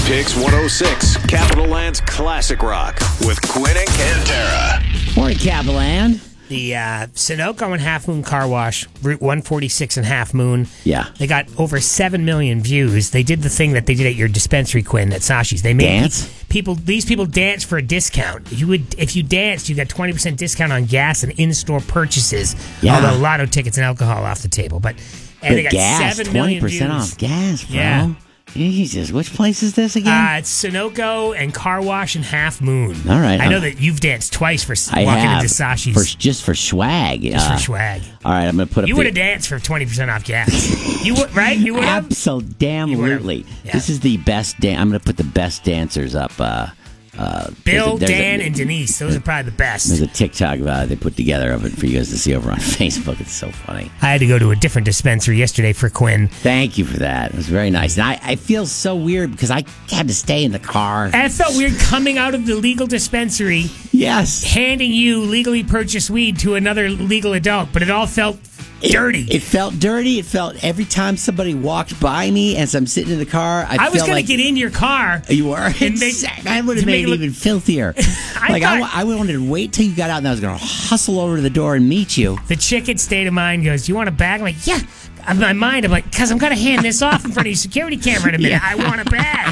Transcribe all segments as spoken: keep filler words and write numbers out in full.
Pix one oh six, Capital Land's Classic Rock with Quinn and Cantera. Morning, Capital Land. The uh, Sunoco and Half Moon Car Wash, Route one forty-six and Half Moon. Yeah. They got over seven million views. They did the thing that they did at your dispensary, Quinn, at Sashi's. They made Dance? people. These people dance for a discount. You would, if you danced, you got twenty percent discount on gas and in-store purchases. Yeah. Although lotto tickets and alcohol off the table. But, and But they got gas, seven million twenty percent views. off gas, bro. Yeah. Jesus, which place is this again? Uh, it's Sunoco and Car Wash and Half Moon. All right. I know uh, that you've danced twice for I walking have, into Sashi's. for, just for swag. Just uh, for swag. All right, I'm going to put up You the- would have danced for twenty percent off gas. You would, right? You would have? Absolutely. Yeah. This is the best. Dan- I'm going to put the best dancers up. Uh, uh, Bill, there's a- there's Dan, a- and Denise. Those are probably the best. There's a TikTok uh, they put together of it for you guys to see over on Facebook. It's so funny. I had to go to a different dispensary yesterday for Quinn. Thank you for that. It was very nice. And I, I feel so weird because I had to stay in the car. And it felt weird coming out of the legal dispensary, Yes. handing you legally purchased weed to another legal adult, but it all felt dirty. It, it felt dirty. It felt every time somebody walked by me as I'm sitting in the car. I, I was felt going like, to get in your car. You were? And make- I would have to make made it it look- even filthier. I like, I, thought- wa- I wanted to wait till you got out, and I was going to hustle over to the door and meet you. The chick at State of Mind goes, "Do you want a bag?" I'm like, "Yeah." In my mind, I'm like, because I'm going to hand this off in front of your security camera in a minute. Yeah. I want a bag.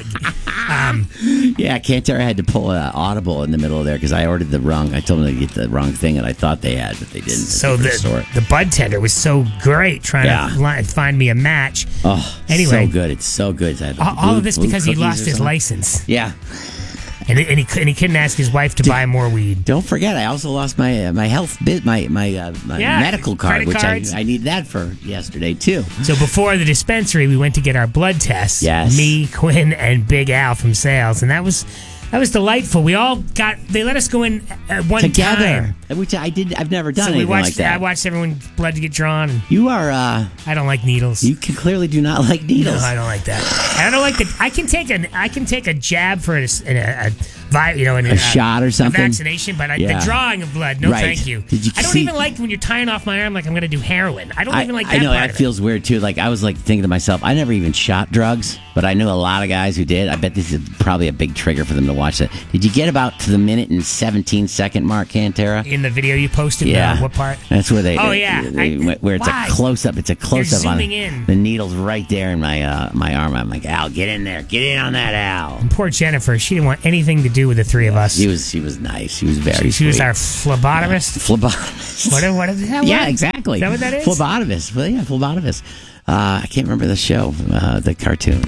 Um, Yeah, Cantera had to pull an audible in the middle of there because I ordered the wrong. I told them to get the wrong thing, and I thought they had, but they didn't. so It's a the, different store. the bud tender was so great trying Yeah. to li- find me a match. Oh, Anyway. so good. It's so good. I had the All, all blue- of this blue because he cookies lost or his something. license. Yeah. And, and, he, cou- and he couldn't ask his wife to buy more weed. Don't forget, I also lost my uh, my health bit, my my uh, my Yeah, medical card, credit which I, cards. I need that for yesterday too. So before the dispensary, we went to get our blood tests. Yes. Me, Quinn, and Big Al from sales. And that was that was delightful. We all got, they let us go in at one Together, time. which I did. I've never done So we anything watched, like that. I watched everyone's blood get drawn. And You are. Uh, I don't like needles. you can clearly do not like needles. No, I don't like that. I don't like the. I can take an. I can take a jab for a, a, a, vi- you know, an, A shot or something? a vaccination. But I, Yeah. the drawing of blood, no, Right. thank you. Did you I don't see- even like when you're tying off my arm like I'm going to do heroin. I don't I, even like that. I know part that of it. feels weird too. Like I was like thinking to myself, I never even shot drugs, but I know a lot of guys who did. I bet this is probably a big trigger for them to watch that. Did you get about to the minute and seventeen second mark, Cantera? In the video you posted. Yeah. Uh, what part? That's where they. Oh, they- yeah. they- I- where it's why? a close up. It's a close up on zooming in. the needle's right there in my uh, my arm. I'm like, Al, get in there, get in on that, Al. Poor Jennifer. She didn't want anything to do with the three of us. She was she was nice. She was very. She, she was sweet. our phlebotomist. Phlebotomist. What, what is that? Yeah, word? exactly. Is that what that is? Phlebotomist. Well, yeah, phlebotomist. Uh, I can't remember the show, uh, the cartoon.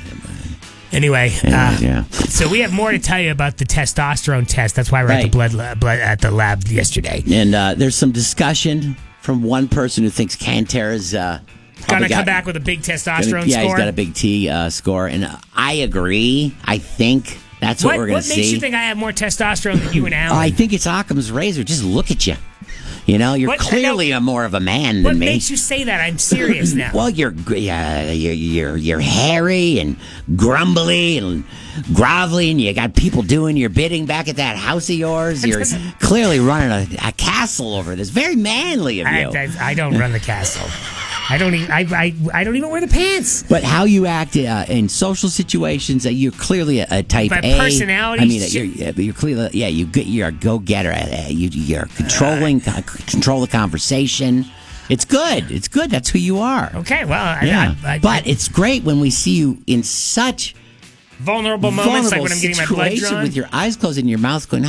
Anyway, uh, Anyways, yeah. so we have more to tell you about the testosterone test. That's why we're at the Right. blood, la- blood at the lab yesterday. And uh, there's some discussion from one person who thinks Cantera's uh, Gonna probably come got- back with a big gonna- testosterone yeah, score. he's got a big T uh, score, and uh, I agree. I think that's what, What, we're going what to makes see. you think I have more testosterone than you and Alan? I think it's Occam's razor. Just look at you. You know, you're What- clearly a more of a man what than me. makes you say that? I'm serious now. Well, you're yeah, you're, you're you're hairy and grumbly and grovelly, and you got people doing your bidding back at that house of yours. You're doesn't- clearly running a, a castle over this. Very manly of I, you. I, I don't run the castle. I don't even. I, I, I don't even wear the pants. But how you act uh, in social situations, uh, you're clearly a, a type But A. personality I mean, uh, shit- you're, you're clearly yeah. You get you're a go getter. Uh, you, you're controlling, uh, control the conversation. It's good. It's good. That's who you are. Okay, well, I, Yeah, I, I, but it's great when we see you in such vulnerable moments, like vulnerable when I'm getting my blood situation drawn. with your eyes closed and your mouth going.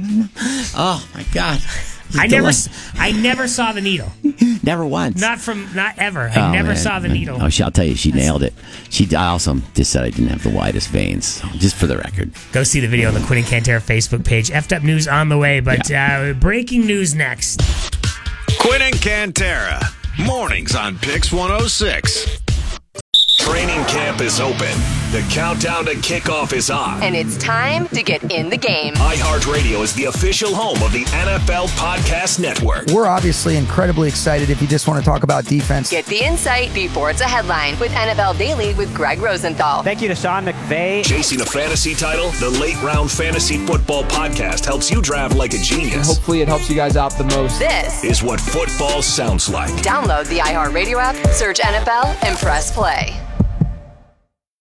Oh my God! I never, s- I never saw the needle. never once. Not from, not ever. I Oh, never man. saw the needle. Oh, she, I'll tell you, she nailed it. She I also just said I didn't have the widest veins, so just for the record. Go see the video on the Quinn and Cantera Facebook page. Effed up news on the way, but uh, breaking news next. Quinn and Cantera. Mornings on Pix one oh six. Training camp is open. The countdown to kickoff is on. And it's time to get in the game. iHeartRadio is the official home of the N F L Podcast Network. We're obviously incredibly excited if you just want to talk about defense. Get the insight before it's a headline with N F L Daily with Greg Rosenthal. Thank you to Sean McVay. Chasing a fantasy title, the Late Round Fantasy Football Podcast helps you draft like a genius. Hopefully it helps you guys out the most. This Is what football sounds like. Download the iHeartRadio app, search N F L, and press play.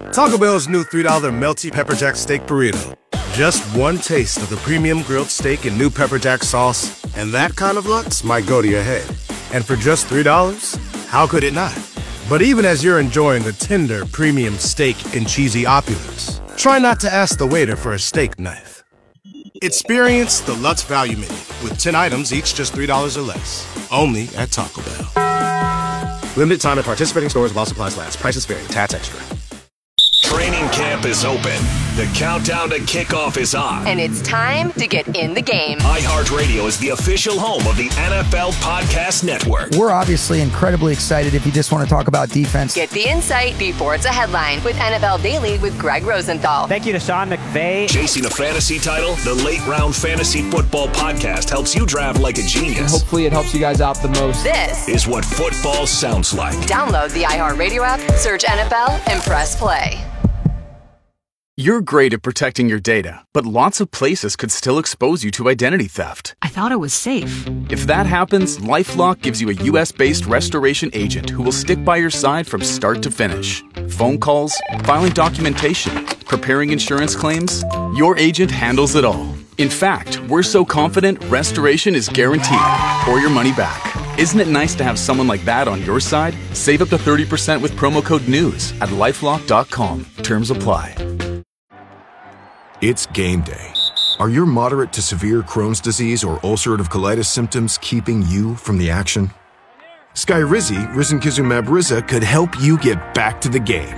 Taco Bell's new three dollar Melty Pepper Jack Steak Burrito. Just one taste of the premium grilled steak and new pepper jack sauce, and that kind of lux might go to your head. And for just three dollars, how could it not? But even as you're enjoying the tender, premium steak and cheesy opulence, try not to ask the waiter for a steak knife. Experience the Lutz Value Menu with ten items, each just three dollars or less. Only at Taco Bell. Limited time at participating stores while supplies last. Prices vary. Tats extra. Training camp is open. The countdown to kickoff is on. And it's time to get in the game. iHeartRadio is the official home of the N F L Podcast Network. We're obviously incredibly excited if you just want to talk about defense. Get the insight before it's a headline with N F L Daily with Greg Rosenthal. Thank you to Sean McVay. Chasing a fantasy title, the Late Round Fantasy Football Podcast helps you draft like a genius. And hopefully it helps you guys out the most. This is what football sounds like. Download the iHeartRadio app, search N F L, and press play. You're great at protecting your data, but lots of places could still expose you to identity theft. I thought it was safe. If that happens, LifeLock gives you a U S-based restoration agent who will stick by your side from start to finish. Phone calls, filing documentation, preparing insurance claims, your agent handles it all. In fact, we're so confident restoration is guaranteed or your money back. Isn't it nice to have someone like that on your side? Save up to thirty percent with promo code NEWS at lifelock dot com. Terms apply. It's game day. Are your moderate to severe Crohn's disease or ulcerative colitis symptoms keeping you from the action? Skyrizi, risankizumab Riza, could help you get back to the game.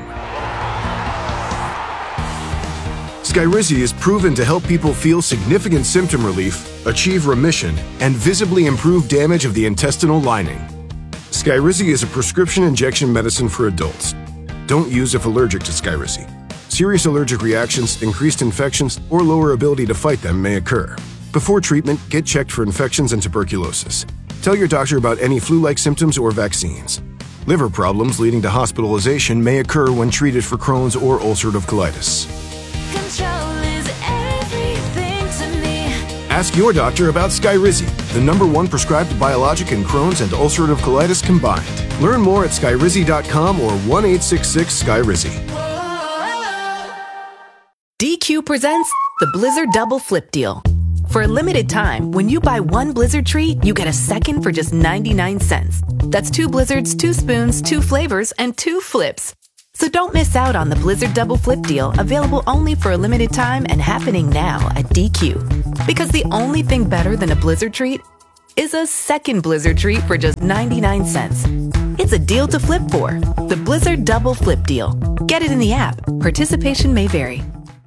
Skyrizi is proven to help people feel significant symptom relief, achieve remission, and visibly improve damage of the intestinal lining. Skyrizi is a prescription injection medicine for adults. Don't use if allergic to Skyrizi. Serious allergic reactions, increased infections, or lower ability to fight them may occur. Before treatment, get checked for infections and tuberculosis. Tell your doctor about any flu-like symptoms or vaccines. Liver problems leading to hospitalization may occur when treated for Crohn's or ulcerative colitis. Control is everything to me. Ask your doctor about Skyrizi, the number one prescribed biologic in Crohn's and ulcerative colitis combined. Learn more at skyrizi dot com or one eight six six Skyrizi. D Q presents the Blizzard Double Flip Deal. For a limited time, when you buy one Blizzard treat, you get a second for just ninety-nine cents. That's two Blizzards, two spoons, two flavors, and two flips. So don't miss out on the Blizzard Double Flip Deal, available only for a limited time and happening now at D Q. Because the only thing better than a Blizzard treat is a second Blizzard treat for just ninety-nine cents. It's a deal to flip for. The Blizzard Double Flip Deal. Get it in the app. Participation may vary.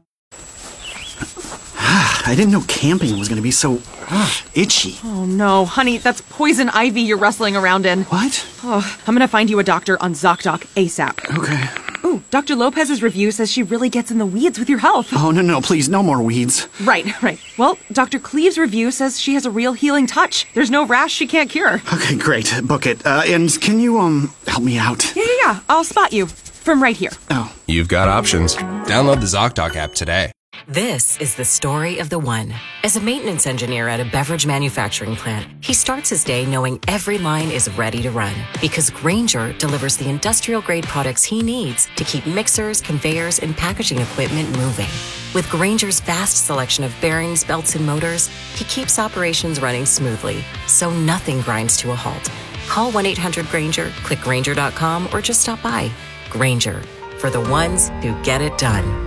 I didn't know camping was going to be so uh, itchy. Oh no, honey, that's poison ivy you're wrestling around in. What? Oh, I'm going to find you a doctor on ZocDoc ASAP. Okay. Ooh, Doctor Lopez's review says she really gets in the weeds with your health. Oh, no, no, please, no more weeds. Right, right. Well, Doctor Cleve's review says she has a real healing touch. There's no rash she can't cure. Okay, great. Book it. Uh, and can you, um, help me out? Yeah, yeah, yeah. I'll spot you from right here. Oh. You've got options. Download the ZocDoc app today. This is the story of the one. As a maintenance engineer at a beverage manufacturing plant, he starts his day knowing every line is ready to run because Grainger delivers the industrial-grade products he needs to keep mixers, conveyors, and packaging equipment moving. With Grainger's vast selection of bearings, belts, and motors, he keeps operations running smoothly, so nothing grinds to a halt. Call one eight hundred Grainger, click Grainger dot com, or just stop by. Grainger, for the ones who get it done.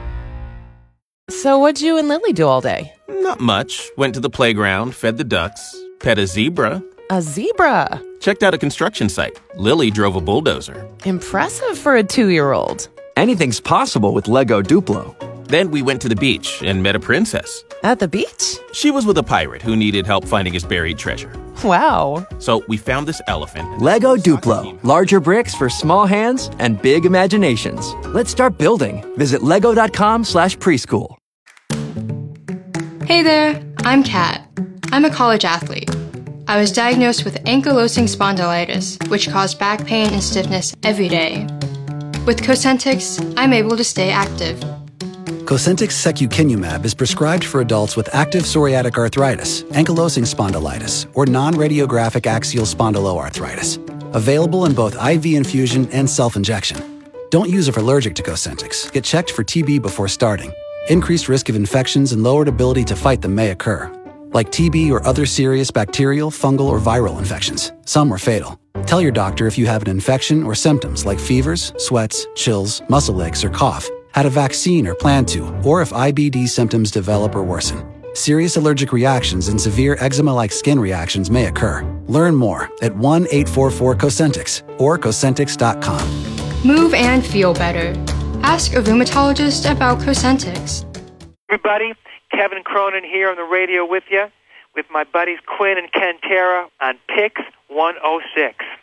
So what'd you and Lily do all day? Not much. Went to the playground, fed the ducks, pet a zebra. A zebra? Checked out a construction site. Lily drove a bulldozer. Impressive for a two-year-old. Anything's possible with Lego Duplo. Then we went to the beach and met a princess. At the beach? She was with a pirate who needed help finding his buried treasure. Wow. So we found this elephant. Lego Duplo. Larger bricks for small hands and big imaginations. Let's start building. Visit lego dot com slash preschool. Hey there, I'm Kat. I'm a college athlete. I was diagnosed with ankylosing spondylitis, which caused back pain and stiffness every day. With Cosentyx, I'm able to stay active. Cosentyx secukinumab is prescribed for adults with active psoriatic arthritis, ankylosing spondylitis, or non-radiographic axial spondyloarthritis. Available in both I V infusion and self-injection. Don't use if allergic to Cosentyx. Get checked for T B before starting. Increased risk of infections and lowered ability to fight them may occur, like T B or other serious bacterial, fungal, or viral infections. Some are fatal. Tell your doctor if you have an infection or symptoms like fevers, sweats, chills, muscle aches, or cough, had a vaccine or plan to, or if I B D symptoms develop or worsen. Serious allergic reactions and severe eczema-like skin reactions may occur. Learn more at one eight four four Cosentyx or Cosentyx dot com. Move and feel better. Ask a rheumatologist about Cosentyx. Everybody, Kevin Cronin here on the radio with you, with my buddies Quinn and Kentera on Pix one oh six.